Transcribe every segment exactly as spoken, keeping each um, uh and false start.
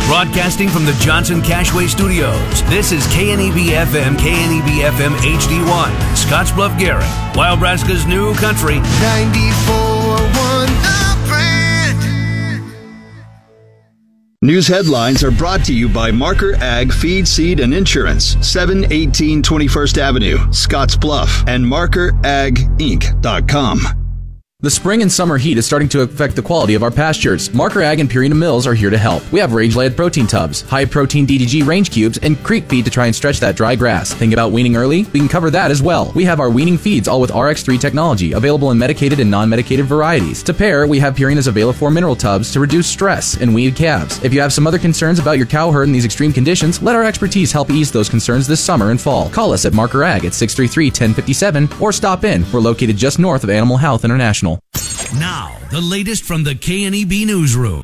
Broadcasting from the Johnson Cashway Studios, this is K N E B F M, K N E B F M H D one, Scottsbluff, Gary, Wildbraska's new country. ninety-four one News headlines are brought to you by Marker Ag Feed, Seed, and Insurance, seven eighteen twenty-first Avenue, Scottsbluff, and marker ag inc dot com. The spring and summer heat is starting to affect the quality of our pastures. Marker Ag and Purina Mills are here to help. We have range-laid protein tubs, high-protein D D G range cubes, and creep feed to try and stretch that dry grass. Think about weaning early? We can cover that as well. We have our weaning feeds, all with R X three technology, available in medicated and non-medicated varieties. To pair, we have Purina's Availafor mineral tubs to reduce stress and weed calves. If you have some other concerns about your cow herd in these extreme conditions, let our expertise help ease those concerns this summer and fall. Call us at Marker Ag at six three three, one oh five seven or stop in. We're located just north of Animal Health International. Now, the latest from the K N E B Newsroom.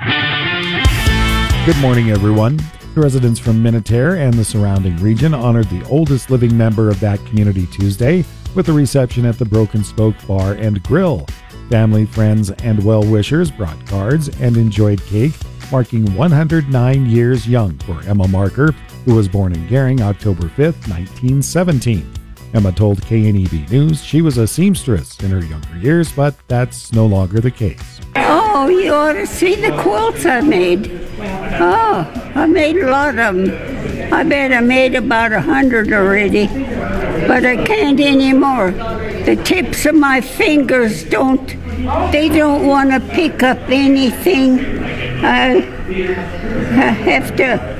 Good morning, everyone. The residents from Minutair and the surrounding region honored the oldest living member of that community Tuesday with a reception at the Broken Spoke Bar and Grill. Family, friends, and well-wishers brought cards and enjoyed cake, marking one hundred nine years young for Emma Marker, who was born in Gering October fifth, nineteen seventeen. Emma told K N E B News she was a seamstress in her younger years, but that's no longer the case. Oh, you ought to see the quilts I made. Oh, I made a lot of them. I bet I made about a hundred already, but I can't anymore. The tips of my fingers don't, they don't want to pick up anything. I, I have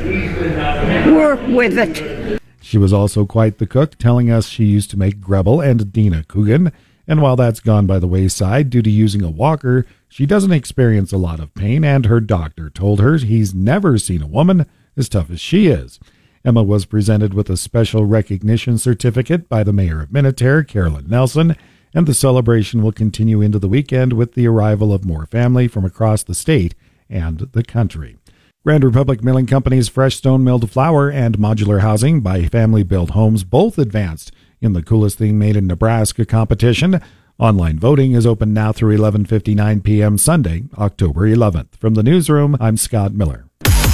to work with it. She was also quite the cook, telling us she used to make Grebel and Dina Coogan, and while that's gone by the wayside due to using a walker, she doesn't experience a lot of pain, and her doctor told her he's never seen a woman as tough as she is. Emma was presented with a special recognition certificate by the mayor of Minutair, Carolyn Nelson, and the celebration will continue into the weekend with the arrival of more family from across the state and the country. Grand Republic Milling Company's fresh stone milled flour and modular housing by Family Built Homes both advanced in the Coolest Thing Made in Nebraska competition. Online voting is open now through eleven fifty-nine p.m. Sunday, October eleventh. From the newsroom, I'm Scott Miller.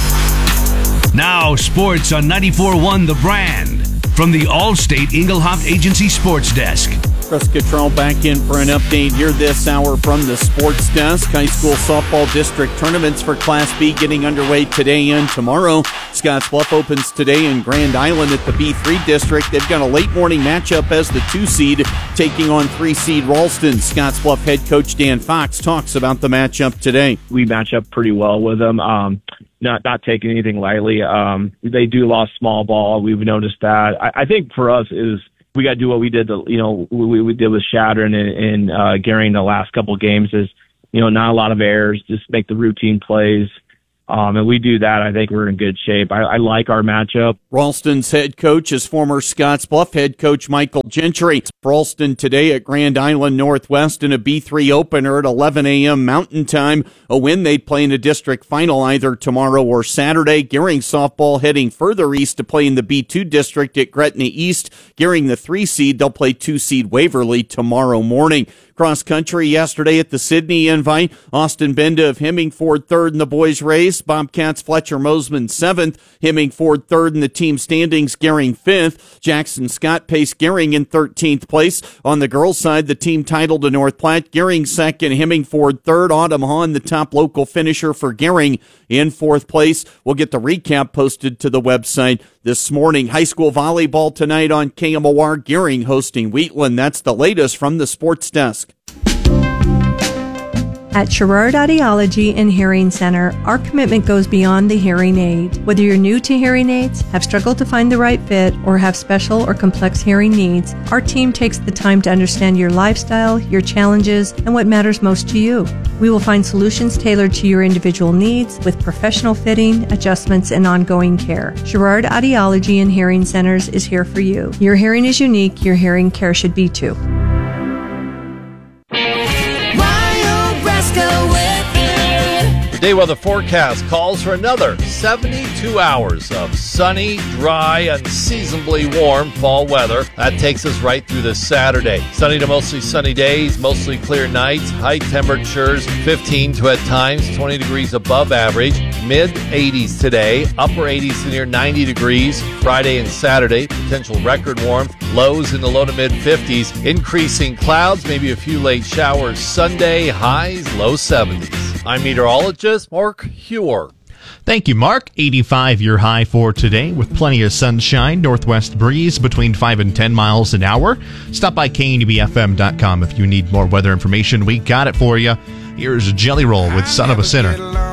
Now, sports on ninety-four point one The Brand. From the Allstate Engelhoff Agency Sports Desk. Chris Cottrell back in for an update here this hour from the Sports Desk. High school softball district tournaments for Class B getting underway today and tomorrow. Scottsbluff opens today in Grand Island at the B three district. They've got a late morning matchup as the two seed taking on three seed Ralston. Scottsbluff head coach Dan Fox talks about the matchup today. We match up pretty well with them. Um, not not taking anything lightly. Um, they do lost small ball. We've noticed that. I, I think for us is we got to do what we did. The you know we, we did with Shadron and, and uh, Gary the last couple of games is you know not a lot of errors. Just make the routine plays. Um, and we do that, I think we're in good shape. I, I like our matchup. Ralston's head coach is former Scottsbluff head coach Michael Gentry. Ralston today at Grand Island Northwest in a B three opener at eleven a.m. Mountain Time. A win, they'd play in a district final either tomorrow or Saturday. Gering softball heading further east to play in the B two district at Gretna East. Gering the three seed, they'll play two seed Waverly tomorrow morning. Cross country yesterday at the Sydney Invite. Austin Benda of Hemmingford third in the boys race. Bobcats Fletcher Mosman seventh. Hemmingford third in the team standings. Gering fifth. Jackson Scott paced Gering in thirteenth place. On the girls' side, the team title to North Platte. Gering second. Hemmingford third. Autumn Hahn, the top local finisher for Gering, in fourth place. We'll get the recap posted to the website this morning. High school volleyball tonight on K M O R. Gering hosting Wheatland. That's the latest from the Sports Desk. At Sherrard Audiology and Hearing Center, our commitment goes beyond the hearing aid. Whether you're new to hearing aids, have struggled to find the right fit, or have special or complex hearing needs, our team takes the time to understand your lifestyle, your challenges, and what matters most to you. We will find solutions tailored to your individual needs with professional fitting, adjustments, and ongoing care. Sherrard Audiology and Hearing Centers is here for you. Your hearing is unique, your hearing care should be too. day weather forecast calls for another seventy-two hours of sunny, dry, unseasonably warm fall weather. That takes us right through this Saturday. Sunny to mostly sunny days, mostly clear nights, high temperatures fifteen to at times twenty degrees above average, mid eighties today, upper eighties to near ninety degrees Friday and Saturday, potential record warm, lows in the low to mid fifties, increasing clouds, maybe a few late showers Sunday, highs low seventies. I'm meteorologist Mark Hewer. Thank you, Mark. eighty-five your high for today with plenty of sunshine, northwest breeze between five and ten miles an hour. Stop by K N E B F M dot com if you need more weather information. We got it for you. Here's Jelly Roll with Son of a Sinner.